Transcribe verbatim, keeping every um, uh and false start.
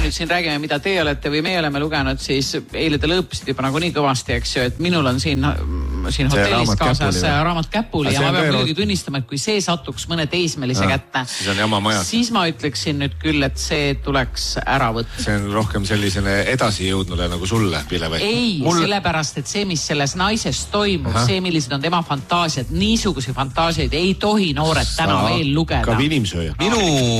nüüd siin räägime, mida te olete või me oleme lugenud, siis eile te lõõpisid juba nagu nii kõvasti, eks ju, et minul on siin, siin hotellis kaasas raamat käpuli ja ma pean muidugi tunnistama, et kui see satuks mõne teismelise kätte, siis on jama majas. Siis ma ütleksin nüüd küll, et see tuleks ära võtta. See on rohkem sellisene edasi jõudnule nagu sulle, Pille, või? Ei, Mul... sellepärast, et see, mis selles naises toimub, Aha. see, millised on tema fantaasiad, niisuguse fantaasiaid ei tohi noored täna Sa... veel lugeda. Ka inimsööja. Minu